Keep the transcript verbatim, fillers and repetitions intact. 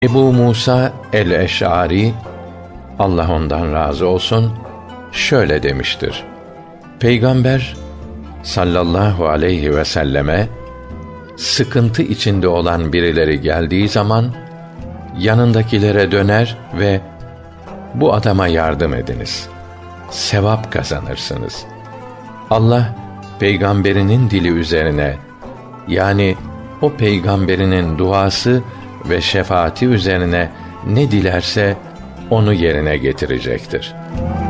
Ebu Musa el-Eş'ari, Allah ondan razı olsun, şöyle demiştir: Peygamber sallallahu aleyhi ve selleme sıkıntı içinde olan birileri geldiği zaman yanındakilere döner ve bu adama yardım ediniz, sevap kazanırsınız. Allah peygamberinin dili üzerine, yani o peygamberinin duası ve şefaati üzerine ne dilerse onu yerine getirecektir.